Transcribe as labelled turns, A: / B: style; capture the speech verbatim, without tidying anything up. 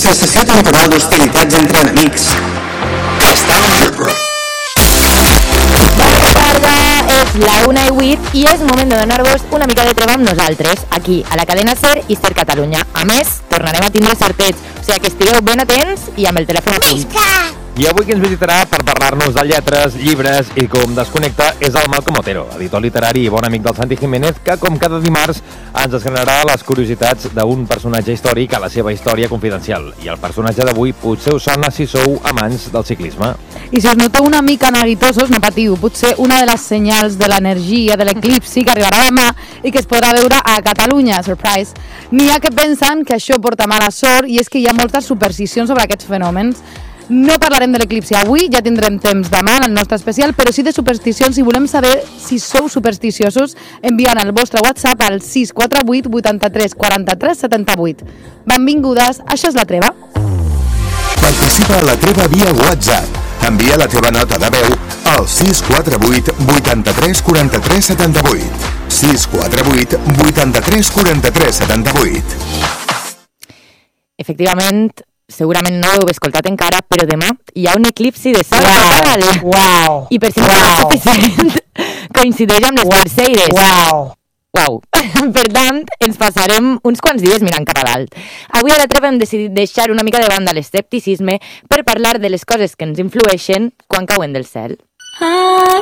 A: la sessió temporal d'hostilitats entre enemics. Està en Gerber.
B: Bona tarda, és la una i vuit i és moment de donar-vos una mica de treva amb nosaltres, aquí, a la cadena SER i SER Catalunya. A més, tornarem a tindre sorteig, o sigui que estigueu ben atents i amb el telèfon a punt.
C: I avui qui ens visitarà per parlar-nos de lletres, llibres i com desconnecta és el Malcom Otero, editor literari i bon amic del Santi Jiménez, que com cada dimarts ens desgranarà les curiositats d'un personatge històric a la seva història confidencial. I el personatge d'avui potser us sona si sou amants del ciclisme.
D: I si us noteu una mica neguitosos, no patiu, potser una de les senyals de l'energia, de l'eclipsi que arribarà demà i que es podrà veure a Catalunya, surprise. N'hi ha que pensen que això porta mala sort i és que hi ha moltes supersticions sobre aquests fenòmens. No parlarem de l'eclipsi avui, ja tindrem temps demà en el nostre especial, però sí de supersticions. Si volem saber si sou supersticiosos, enviant el vostre WhatsApp al sis quatre vuit vuitanta-tres quaranta-tres setanta-vuit. Benvingudes, això és La Treva.
E: Participa a La Treva via WhatsApp. Envia la teva nota de veu al sis quatre vuit vuitanta-tres quaranta-tres setanta-vuit. sis quatre vuit vuitanta-tres quaranta-tres setanta-vuit.
B: Efectivament, segurament no ho heu escoltat encara, però demà hi ha un eclipsi de sol total.
D: Wow.
B: I per si no és suficient, coincideix amb les Perseides.
D: Wow.
B: Uau. Per tant, ens passarem uns quants dies mirant cap a dalt. Avui a La Treva hem decidit deixar una mica de banda l'escepticisme per parlar de les coses que ens influeixen quan cauen del cel.
F: I